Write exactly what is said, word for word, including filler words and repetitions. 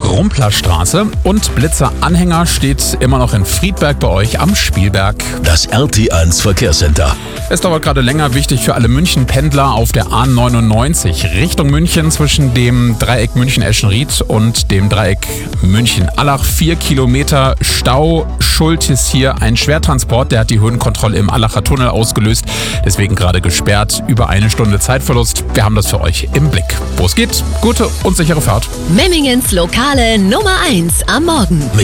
Rumplerstraße und Blitzer Anhänger steht immer noch in Friedberg bei euch am Spielberg. Das R T eins Verkehrscenter. Es dauert gerade länger, wichtig für alle München-Pendler auf der A neunundneunzig Richtung München zwischen dem Dreieck München-Eschenried und dem Dreieck München-Allach. Vier Kilometer Stau. Schuld ist hier ein Schwertransport, der hat die Höhenkontrolle im Allacher Tunnel ausgelöst. Deswegen gerade gesperrt. Über eine Stunde Zeitverlust. Wir haben das für euch im Blick. Wo es geht, gute und sichere Fahrt. Memmingens lokale Nummer eins am Morgen.